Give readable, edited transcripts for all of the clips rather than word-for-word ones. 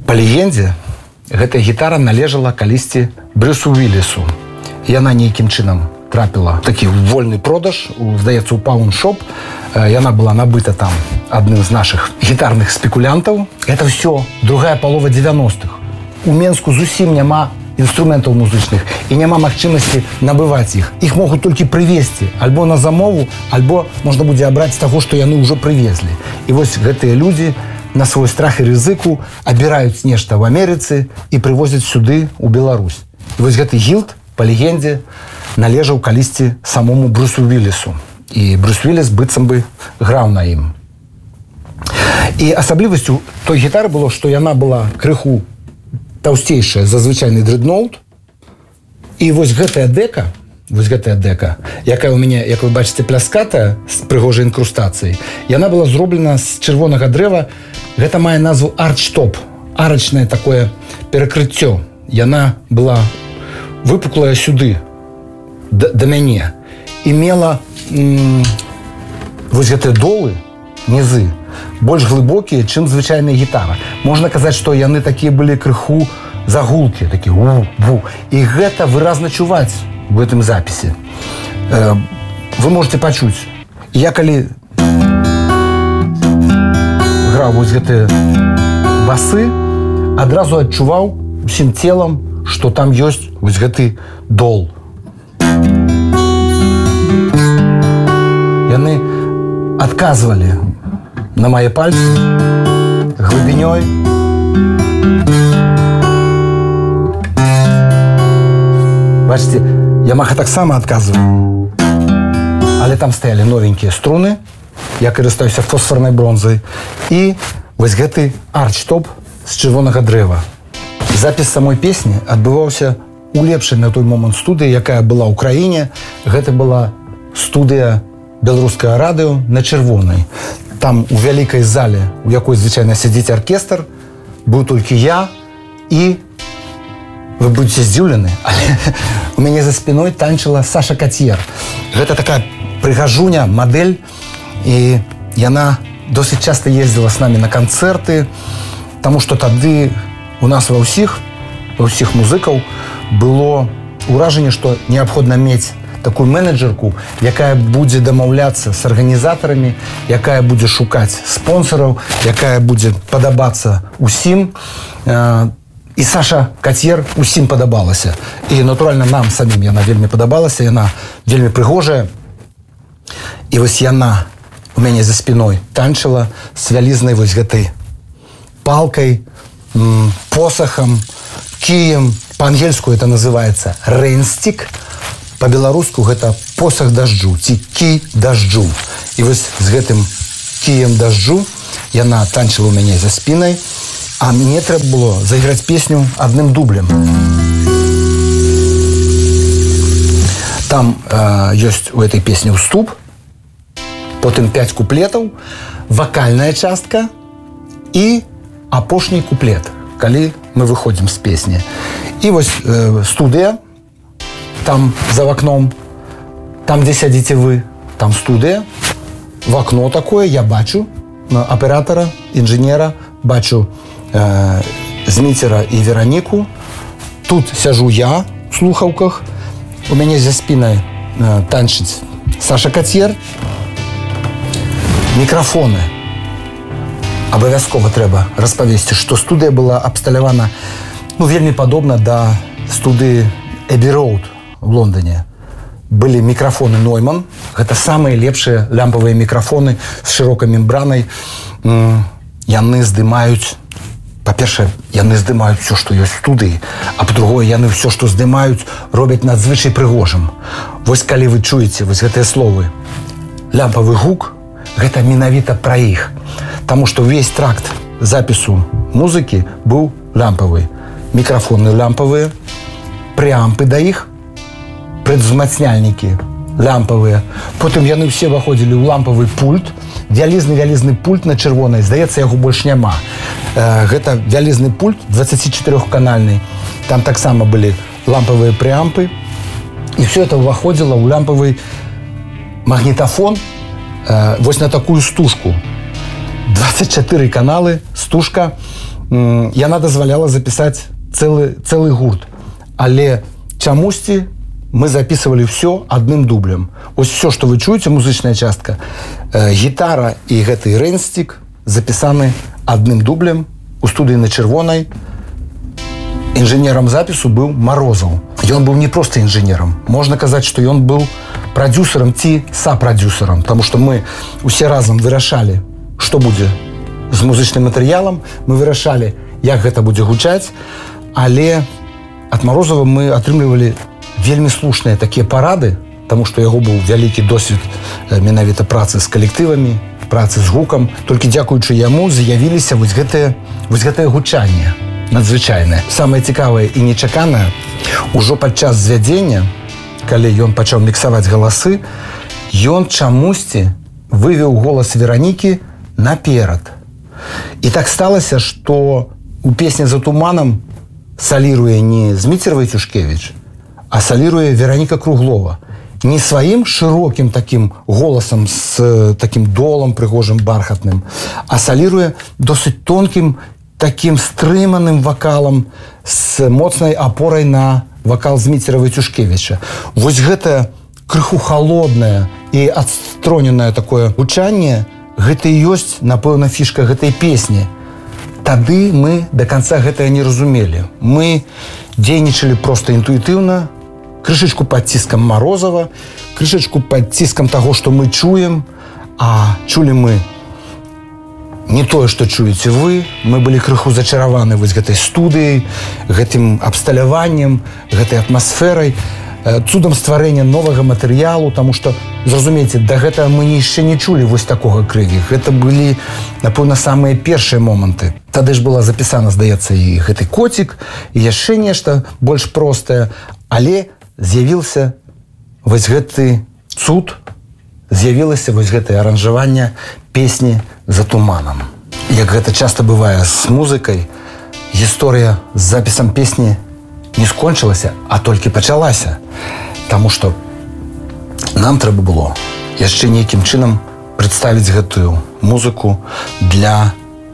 Па легендзе, гэтая гітара належала калісьці Брюсу Уіллісу. Яна нейкім чынам трапіла такі вольны продаж, здаецца, у пауншоп. Яна была набыта там адным з нашых гітарных спекулянтаў. Это ўсё другая палова 90-х. У Менску зусім няма інструментаў музычных і няма магчымасці набываць іх. Іх могуць толькі прывезці альбо на замову, альбо можна будзе абраць з таго, што яны ўжо прывезлі. І вось гэтыя людзі на свой страх і рызыку абіраюць нешта ў Амерыцы і прывозяць сюды, у Беларусь. І вось гэты гілд, па легендзе, належаў калісьці самому Брюсу Уіллісу. І Брюс Уілліс быццам бы граў на ім. І асаблівасцю той гітары было, што яна была крыху таўсцейшая за звычайны дрэдноут. І вось гэтая дека, якая ў мяне, як вы бачыце, пляскатая з прыгожай інкрустацыяй, яна была зроблена з чырвонага дрэва. Гэта мае назву арчтоп, арачнае такое перакрыццё. Яна была выпуклая сюды, да мяне, і мела вось гэтыя долы, нізы, больш глыбокія, чым звычайная гітара. Можна казаць, што яны такія былі крыху загулкі, такі у-у. І гэта выразна чуваць в гэтым запісе. Вы можете пачуць. Я калі граў вось гэтыя басы, адразу адчуваў усім целам, што там ёсць вось гэты дол. Яны адказвалі на мае пальцы глыбінёй. Бачыце, Ямаха таксама адказвае. Але там стаялі новенькія струны, я карыстаюся фосфарнай бронзай, і вось гэты арчтоп з чырвонага дрэва. Запіс самой песні адбываўся у лепшай на той момант студыі, якая была ў краіне. Гэта была студыя беларускага радыё на Чырвонай. Там у вялікай зале, у якой звычайна сядзіць аркестр, быў толькі я, і вы будзеце здзіўлены, але у мяне за спіной танчыла Саша Кацьер. Гэта такая прыгажуня, мадэль, і яна досыць часта ездзіла з намі на канцэрты, таму што тады у нас ва ўсіх музыкаў было ўражанне, што неабходна мець такую менеджерку, якая будзе дамаўляцца з арганізатарамі, якая будзе шукаць спонсораў, якая будзе падабацца усім. І Саша Кацьер усім падабалася. І, натуральна, нам самім яна вельмі падабалася, яна вельмі прыгожая. І вось яна у мяне за спіной танчыла з вялізнай вось гэтай палкай, посахам, кіем. Па-ангельску это называецца рейнстик. Па-беларуску гэта посах дажджу, ці кій дажджу. І вось з гэтым кіем дажджу яна танчыла ў мяне за спінай, а мне трэба было зайграць песню адным дублем. Там ёсць у этой песні ўступ, потым 5 куплетаў, вакальная частка і апошні куплет, калі мы выходзім з песні. І вось студыя, там за вакном, там, дзе сядзіце вы, там студыя, вакно такое, я бачу аператара, інжынера, бачу Зміцера і Вераніку. Тут сяжу я в слухаўках, у мяне за спінай танчыць Саша Кацьер. Мікрафоны. Абавязкова трэба распавесці, што студыя была абсталявана вельмі падобна да студыі Эбі Роуд в Лондоне. Былі мікрафоны Нойман. Гэта самыя лепшыя лямпавыя мікрафоны з шырокай мембранай. Яны здымаюць, па-першае, яны здымаюць все, што ёсць в студыі, а па-другое, яны все, што здымаюць, робяць надзвычай прыгожым. Вось калі вы чуеце вось гэтыя словы лямпавы гук, гэта менавіта пра іх. Таму што ўвесь тракт запісу музыкі быў лямпавы. Мікрафоны лямпавыя, преампы да іх, прадзмацняльнікі лямпавыя. Потым яны ўсе выходзілі ў лампавы пульт, вялізны пульт на чырвонай, здаецца, яго больш няма. Гэта вялізны пульт 24-канальны. Там таксама былі лампавыя преампы. І все это ўваходзіла ў лямпавы магнітафон вось на такую стужку. 24 каналы, стужка. яна дазваляла запісаць цэлы гурт. Але чамусьці мы записывали все адным дублем. Ось все, што вы чуеце, музычная частка, гітара і гэты рэнстик запісаны адным дублем у студыі на Чырвонай. Інжынерам запісу быў Марозаў. Ён быў не проста інжынерам. Можна казаць, што ён быў прадзюсарам ці сапрадзюсарам, таму што мы усе разам вырашалі, што будзе з музычным матэрыялам, мы вырашалі, як гэта будзе гучаць, але ад Марозава мы атрымлівалі вельмі слушныя такія парады, таму што яго быў вялікі досвед менавіта працы з калектывамі, працы з гукам. Толькі дзякуючы яму з'явіліся вось гэтае гучанне надзвычайнае. Самае цікавае і нечаканае, ужо падчас звядзення, калі ён пачаў міксаваць галасы, ён чамусьці вывеў голас Веранікі наперад. І так сталася, што у песні «За туманам» саліруе не Зміцер Войцюшкевич, а саліруе Вераніка Круглова. Не сваім шырокім такім голасам з такім долам прыгожым бархатным, а саліруе досыць тонкім такім стрыманым вакалам з моцнай апорай на вакал Зміцера Войцюшкевича. Вось гэта крыху халоднае і адстроненае такое гучанне, гэта і ёсць, напэўна, фішка гэтай песні. Тады мы до конца гэтага не разумелі. Мы дзейнічалі проста інтуітыўна, крышачку пад ціскам Марозава, крышачку пад ціскам таго, што мы чуем, а чулі мы не тое, што чуеце вы. Мы былі крыху зачараваны вось гэтай студыяй, гэтым абсталяваннем, гэтай атмасферай, цудам стварэння новага матэрыялу, таму што, зразумееце, да гэтага мы яшчэ не чулі вось такога крыві. Гэта былі, напэўна, самыя першыя моманты. Тады ж была запісана, здаецца, і гэты коцік, і яшчэ нешта больш простае, але з'явіўся вось гэты цуд, з'явілася вось гэтае аранжаванне песні «За туманам». Як гэта часта бывае з музыкай, гісторыя з запісам песні не скончылася, а толькі пачалася. Таму што нам трэба было яшчэ нейкім чынам прадставіць гэтую музыку для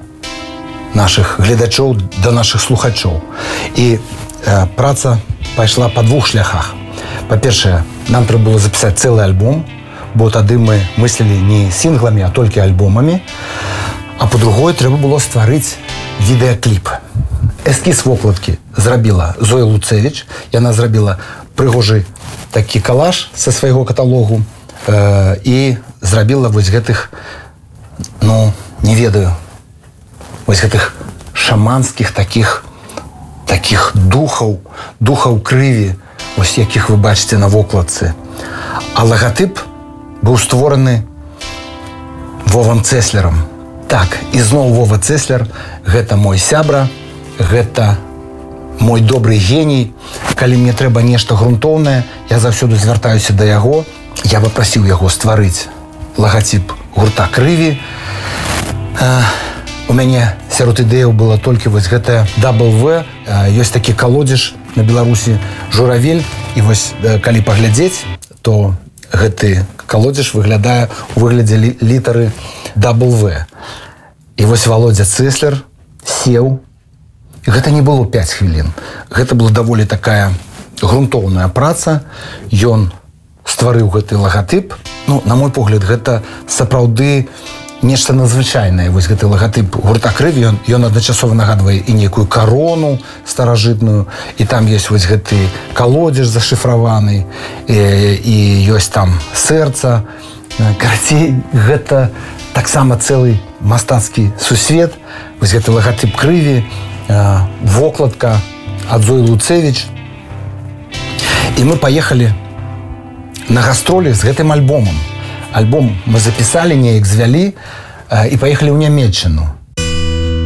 нашых гледачоў, да нашых слухачоў. І праца пайшла па двух шляхах. Па-першае, нам трэба было запісаць цэлы альбом, бо тады мы мыслілі не сінгламі, а толькі альбомамі. А па-другое, трэба было стварыць відэакліп. Эскіз вокладкі зрабіла Зоя Луцевич. Яна зрабіла прыгожы такі калаж са свайго каталогу і зрабіла вось гэтых, ну, не ведаю, вось гэтых шаманскіх такіх духаў крыві, вось якіх вы бачыце на вокладцы. А лагатып быў створаны Вовам Цеслерам. Так, ізноў Вова Цеслер, гэта мой сябра, гэта мой добры геній. Калі мне трэба нешта грунтоўнае, я заўсёды звяртаюся да яго. Я папрасіў яго стварыць лагатып гурта крыві. У мяне сярод ідэяў была толькі вось гэтая W. Ёсць такі калодзеж на Беларусі «Журавель». І вось калі паглядзець, то гэты калодзеж выглядае у выглядзе літары W. І вось Володя Цеслер сеў. І гэта не было 5 хвілін. Гэта была даволі такая грунтоўная праца. Ён стварыў гэты лагатып. Ну, на мой погляд, гэта сапраўды нешта надзвычайнае. Вось гэты лагатып гурта крыві, ён адначасова нагадвае і нейкую карону старажытную, і там ёсць вось гэты калодзеж зашыфраваны, і ёсць там сэрца. Карацей, гэта таксама цэлы мастацкі сусвет. Вось гэты лагатып крыві, вокладка ад Зоі Луцевич. І мы паехалі на гастролі з гэтым альбомам. Альбом мы запісалі, неяк звялі і паехалі ў Нямецчыну.